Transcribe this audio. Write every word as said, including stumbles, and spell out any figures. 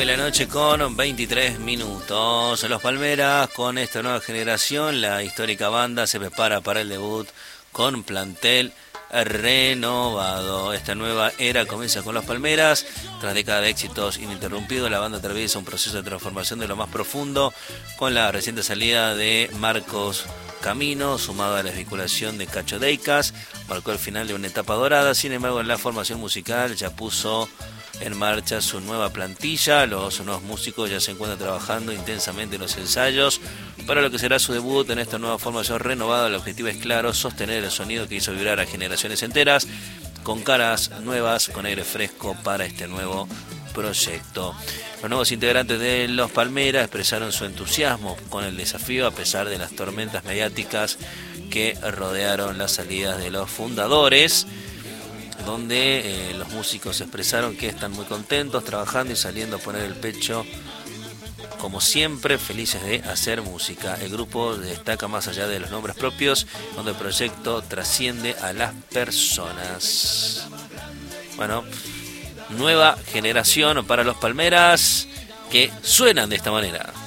de la noche con veintitrés minutos. Los Palmeras, con esta nueva generación, la histórica banda se prepara para el debut con plantel renovado. Esta nueva era comienza con Los Palmeras. Tras décadas de éxitos ininterrumpidos, la banda atraviesa un proceso de transformación de lo más profundo con la reciente salida de Marcos Camino, sumado a la desvinculación de Cacho Deicas, marcó el final de una etapa dorada. Sin embargo, en la formación musical ya puso en marcha su nueva plantilla. Los nuevos músicos ya se encuentran trabajando intensamente en los ensayos para lo que será su debut en esta nueva formación renovada. El objetivo es claro: sostener el sonido que hizo vibrar a generaciones enteras, con caras nuevas, con aire fresco para este nuevo proyecto. Los nuevos integrantes de Los Palmeras expresaron su entusiasmo con el desafío a pesar de las tormentas mediáticas que rodearon las salidas de los fundadores, donde eh, los músicos expresaron que están muy contentos trabajando y saliendo a poner el pecho como siempre, felices de hacer música. El grupo destaca más allá de los nombres propios, donde el proyecto trasciende a las personas. Bueno, nueva generación para Los Palmeras que suenan de esta manera.